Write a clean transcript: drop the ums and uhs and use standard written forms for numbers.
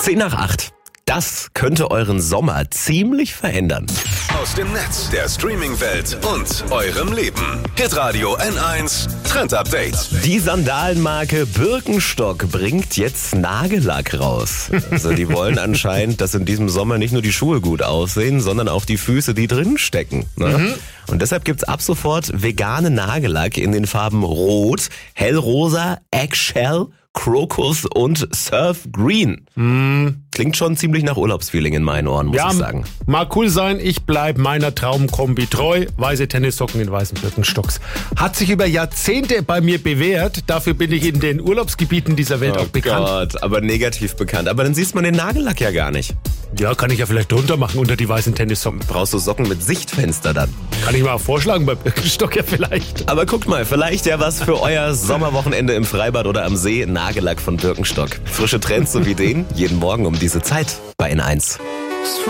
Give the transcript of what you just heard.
7:10. Das könnte euren Sommer ziemlich verändern. Aus dem Netz, der Streaming-Welt und eurem Leben. Hitradio N1 Trend Update. Die Sandalenmarke Birkenstock bringt jetzt Nagellack raus. Also die wollen anscheinend, dass in diesem Sommer nicht nur die Schuhe gut aussehen, sondern auch die Füße, die drin stecken. Ne? Und deshalb gibt's ab sofort veganen Nagellack in den Farben Rot, Hellrosa, Eggshell, Crocus und Surf Green. Klingt schon ziemlich nach Urlaubsfeeling in meinen Ohren, muss ich sagen. Mag cool sein, ich bleib meiner Traumkombi treu. Weiße Tennissocken in weißen Birkenstocks. Hat sich über Jahrzehnte bei mir bewährt. Dafür bin ich in den Urlaubsgebieten dieser Welt auch bekannt. Gott, aber negativ bekannt. Aber dann siehst man den Nagellack ja gar nicht. Ja, kann ich ja vielleicht drunter machen unter die weißen Tennissocken. Brauchst du Socken mit Sichtfenster dann? Kann ich mal vorschlagen bei Birkenstock ja vielleicht. Aber guckt mal, vielleicht ja was für euer Sommerwochenende im Freibad oder am See. Nagellack von Birkenstock. Frische Trends so wie den, jeden Morgen um diese Zeit bei N1.